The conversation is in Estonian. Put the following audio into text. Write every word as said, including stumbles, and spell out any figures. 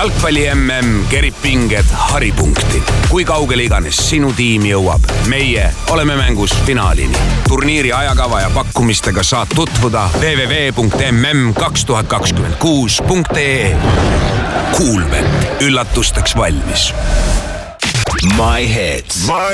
jalgpalli M M kerib pinged haripunkti. Kui kaugele iganes sinu tiim jõuab, meie oleme mängus finaalini. Turniiri ajakava ja pakkumistega saad tutvuda w w w punkt m m kaks tuhat kakskümmend kuus punkt e e. Kuulbet, üllatusteks valmis. My Hits.